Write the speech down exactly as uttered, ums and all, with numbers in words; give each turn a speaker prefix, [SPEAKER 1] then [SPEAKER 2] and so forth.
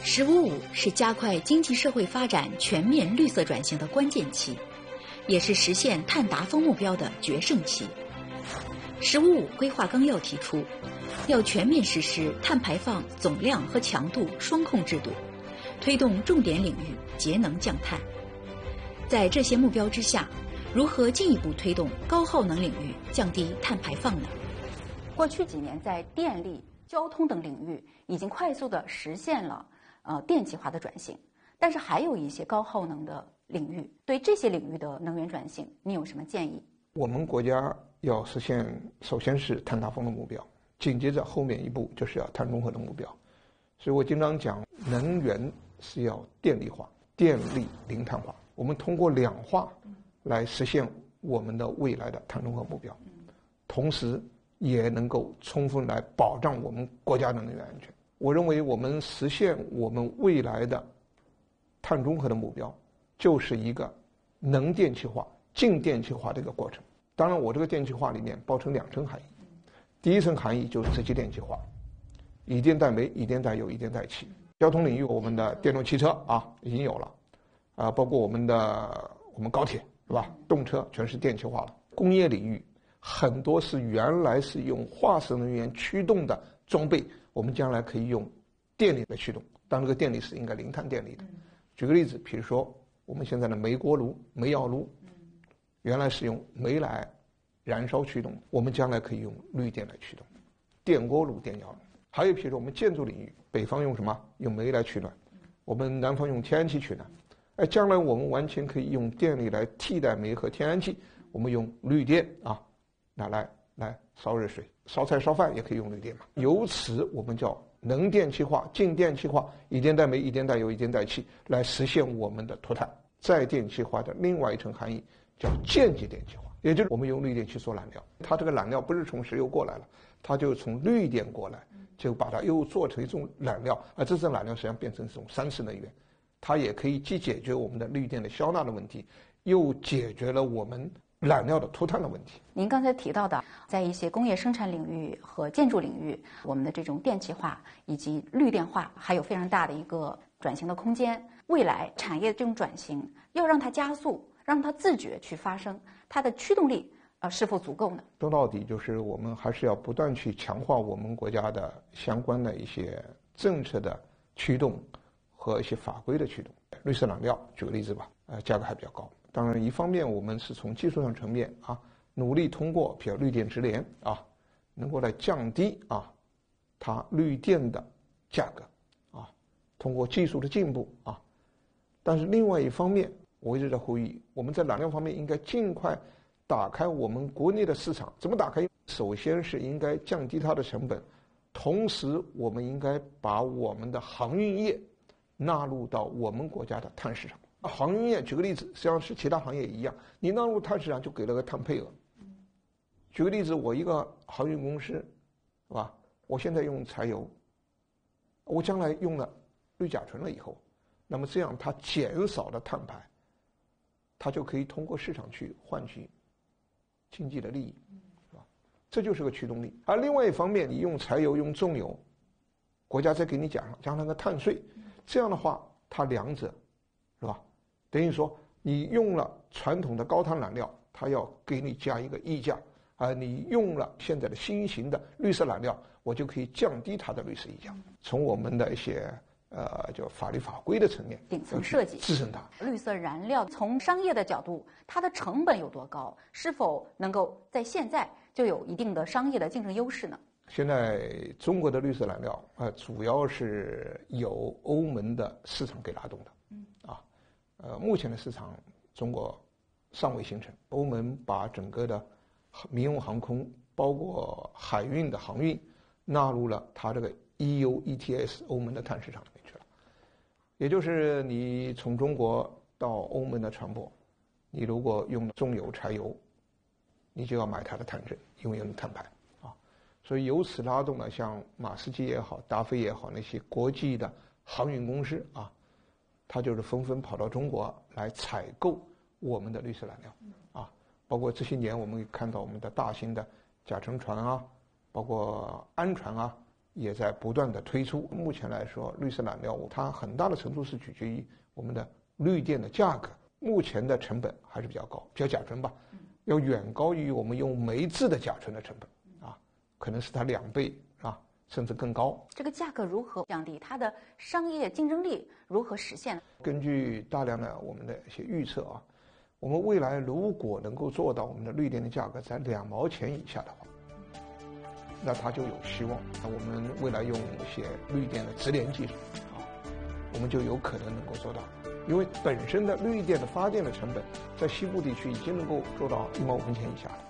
[SPEAKER 1] 十五五是加快经济社会发展全面绿色转型的关键期，也是实现碳达峰目标的决胜期。十五五规划纲要提出，要全面实施碳排放总量和强度双控制度，推动重点领域节能降碳。在这些目标之下，如何进一步推动高耗能领域降低碳排放呢？过去几年，在电力、交通等领域已经快速地实现了呃电气化的转型，但是还有一些高耗能的领域，对这些领域的能源转型，你有什么建议？
[SPEAKER 2] 我们国家要实现，首先是碳达峰的目标，紧接着后面一步就是要碳中和的目标。所以我经常讲，能源是要电力化，电力零碳化。我们通过两化来实现我们的未来的碳中和目标，同时也能够充分来保障我们国家的能源安全。我认为我们实现我们未来的碳中和的目标，就是一个能电气化、净电气化的一个过程。当然，我这个电气化里面包成两层含义，第一层含义就是直接电气化，以电代煤、以电代油、以电代气。交通领域，我们的电动汽车啊已经有了，啊，包括我们的我们高铁是吧？动车全是电气化了。工业领域很多是原来是用化石能源驱动的装备，我们将来可以用电力来驱动，当这个电力是应该零碳电力的。举个例子，比如说我们现在的煤锅炉、煤窑炉，原来是用煤来燃烧驱动，我们将来可以用绿电来驱动，电锅炉、电窑炉。还有比如说我们建筑领域，北方用什么？用煤来取暖，我们南方用天然气取暖。哎，将来我们完全可以用电力来替代煤和天然气，我们用绿电啊，拿来来烧热水、烧菜、烧饭也可以用绿电嘛。由此我们叫能电气化、净电气化、以电代煤、以电代油、以电代气，来实现我们的脱碳。再电气化的另外一层含义叫间接电气化，也就是我们用绿电去做燃料，它这个燃料不是从石油过来了，它就从绿电过来，就把它又做成一种燃料，而这种燃料实际上变成一种三次能源，它也可以既解决我们的绿电的消纳的问题，又解决了我们燃料的脱碳的问题。
[SPEAKER 1] 您刚才提到的，在一些工业生产领域和建筑领域，我们的这种电气化以及绿电化还有非常大的一个转型的空间。未来产业这种转型要让它加速，让它自觉去发生，它的驱动力呃是否足够呢？
[SPEAKER 2] 说到底就是我们还是要不断去强化我们国家的相关的一些政策的驱动和一些法规的驱动。绿色燃料举个例子吧，呃，价格还比较高。当然，一方面我们是从技术上层面啊，努力通过比如绿电直连啊，能够来降低啊它绿电的价格啊，通过技术的进步啊。但是另外一方面，我一直在呼吁，我们在燃料方面应该尽快打开我们国内的市场。怎么打开？首先是应该降低它的成本，同时我们应该把我们的航运业纳入到我们国家的碳市场。航运业举个例子，实际上是其他行业一样，你纳入碳市场就给了个碳配额。举个例子，我一个航运公司，是吧？我现在用柴油，我将来用了氯甲醇了以后，那么这样它减少了碳排，它就可以通过市场去换取经济的利益，是吧？这就是个驱动力。而另外一方面，你用柴油、用重油，国家再给你加上加上个碳税，这样的话，它两者，是吧？等于说你用了传统的高碳燃料，它要给你加一个溢价，而你用了现在的新型的绿色燃料，我就可以降低它的绿色溢价。从我们的一些呃，就法律法规的层面，
[SPEAKER 1] 顶层设计
[SPEAKER 2] 支撑它。
[SPEAKER 1] 绿色燃料从商业的角度，它的成本有多高？是否能够在现在就有一定的商业的竞争优势呢？
[SPEAKER 2] 现在中国的绿色燃料，呃，主要是由欧盟的市场给拉动的。嗯。啊，呃，目前的市场中国尚未形成。欧盟把整个的民用航空，包括海运的航运，纳入了它这个 E U E T S 欧盟的碳市场里面去了。也就是你从中国到欧盟的船舶，你如果用重油、柴油，你就要买它的碳证，因为有碳排啊。所以由此拉动了像马士基也好、达飞也好，那些国际的航运公司啊，它就是纷纷跑到中国来采购我们的绿色燃料啊。包括这些年我们看到我们的大型的甲沉船啊，包括氨船啊， 也在不断的推出。目前来说，绿色燃料它很大的程度是取决于我们的绿电的价格，目前的成本还是比较高，比较甲醇吧，要远高于我们用煤制的甲醇的成本啊，可能是它两倍啊，甚至更高。
[SPEAKER 1] 这个价格如何降低？它的商业竞争力如何实现？
[SPEAKER 2] 根据大量的我们的一些预测啊，我们未来如果能够做到我们的绿电的价格在两毛钱以下的话，那它就有希望。那我们未来用一些绿电的直连技术啊，我们就有可能能够做到。因为本身的绿电的发电的成本，在西部地区已经能够做到一毛五分钱以下了。